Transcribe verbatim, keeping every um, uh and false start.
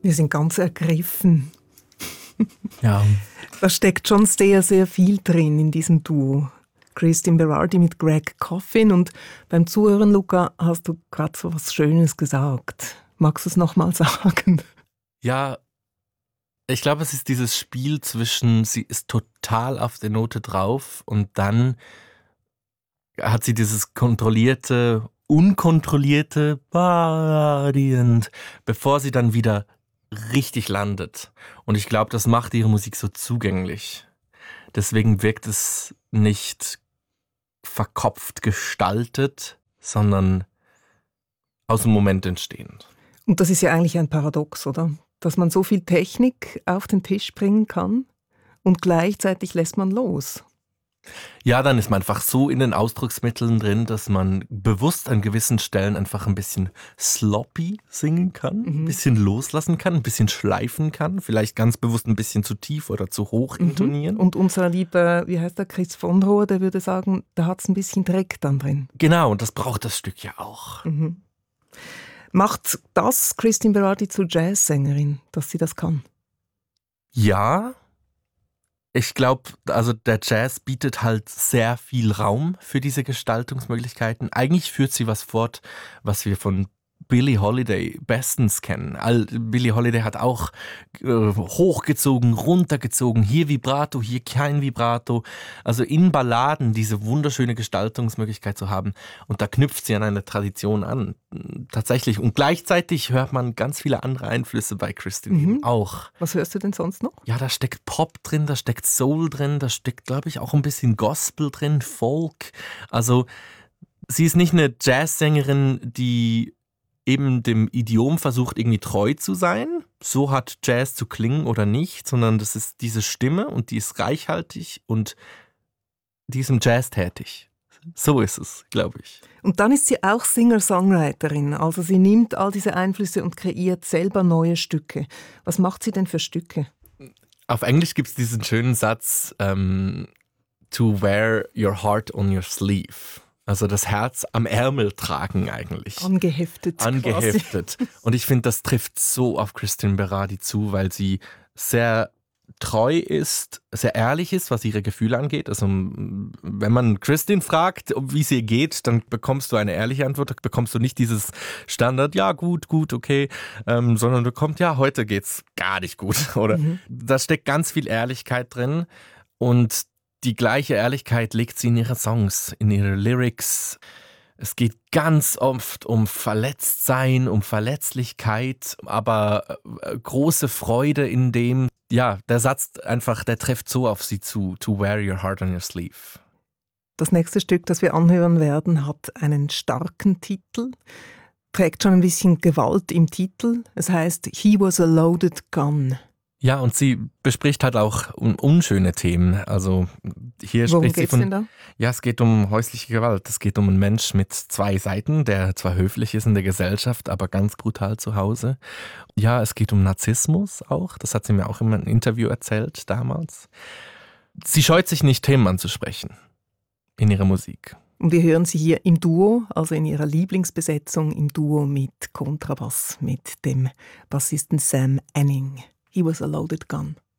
Wir sind ganz ergriffen. Ja. Da steckt schon sehr, sehr viel drin in diesem Duo. Christine Berardi mit Greg Coffin. Und beim Zuhören, Luca, hast du gerade so was Schönes gesagt. Magst du es nochmal sagen? Ja, ich glaube, es ist dieses Spiel zwischen, sie ist total auf der Note drauf und dann hat sie dieses kontrollierte, unkontrollierte Body, und bevor sie dann wieder richtig landet. Und ich glaube, das macht ihre Musik so zugänglich. Deswegen wirkt es nicht verkopft gestaltet, sondern aus dem Moment entstehend. Und das ist ja eigentlich ein Paradox, oder? Dass man so viel Technik auf den Tisch bringen kann und gleichzeitig lässt man los. Ja, dann ist man einfach so in den Ausdrucksmitteln drin, dass man bewusst an gewissen Stellen einfach ein bisschen sloppy singen kann, mhm. ein bisschen loslassen kann, ein bisschen schleifen kann, vielleicht ganz bewusst ein bisschen zu tief oder zu hoch intonieren. Und unser lieber, wie heißt der, Chris von Rohr, der würde sagen, da hat es ein bisschen Dreck dann drin. Genau, und das braucht das Stück ja auch. Mhm. Macht das Christine Berardi zur Jazzsängerin, dass sie das kann? Ja. Ich glaube, also der Jazz bietet halt sehr viel Raum für diese Gestaltungsmöglichkeiten. Eigentlich führt sie was fort, was wir von Billie Holiday bestens kennen. All, Billie Holiday hat auch äh, hochgezogen, runtergezogen, hier Vibrato, hier kein Vibrato. Also in Balladen diese wunderschöne Gestaltungsmöglichkeit zu haben. Und da knüpft sie an eine Tradition an. Tatsächlich. Und gleichzeitig hört man ganz viele andere Einflüsse bei Christine mhm. auch. Was hörst du denn sonst noch? Ja, da steckt Pop drin, da steckt Soul drin, da steckt, glaube ich, auch ein bisschen Gospel drin, Folk. Also sie ist nicht eine Jazzsängerin, die eben dem Idiom versucht, irgendwie treu zu sein. So hat Jazz zu klingen oder nicht, sondern das ist diese Stimme und die ist reichhaltig und die ist im Jazz tätig. So ist es, glaube ich. Und dann ist sie auch Singer-Songwriterin. Also sie nimmt all diese Einflüsse und kreiert selber neue Stücke. Was macht sie denn für Stücke? Auf Englisch gibt es diesen schönen Satz, um, to wear your heart on your sleeve. Also das Herz am Ärmel tragen eigentlich. Angeheftet. Angeheftet. Quasi. Und ich finde, das trifft so auf Christine Berardi zu, weil sie sehr treu ist, sehr ehrlich ist, was ihre Gefühle angeht. Also wenn man Christine fragt, wie es ihr geht, dann bekommst du eine ehrliche Antwort. Da bekommst du nicht dieses Standard, ja gut, gut, okay, ähm, sondern du kommst, ja, heute geht's gar nicht gut. Oder mhm. Da steckt ganz viel Ehrlichkeit drin und die gleiche Ehrlichkeit legt sie in ihre Songs, in ihre Lyrics. Es geht ganz oft um Verletztsein, um Verletzlichkeit, aber große Freude in dem, ja, der Satz einfach, der trifft so auf sie zu, to wear your heart on your sleeve. Das nächste Stück, das wir anhören werden, hat einen starken Titel, trägt schon ein bisschen Gewalt im Titel. Es heißt He was a loaded gun. Ja, und sie bespricht halt auch unschöne Themen. Also hier Worum spricht sie geht's von, denn da? Ja, es geht um häusliche Gewalt. Es geht um einen Mensch mit zwei Seiten, der zwar höflich ist in der Gesellschaft, aber ganz brutal zu Hause. Ja, es geht um Narzissmus auch. Das hat sie mir auch in einem Interview erzählt damals. Sie scheut sich nicht, Themen anzusprechen in ihrer Musik. Und wir hören sie hier im Duo, also in ihrer Lieblingsbesetzung, im Duo mit Kontrabass, mit dem Bassisten Sam Anning. He was a loaded gun.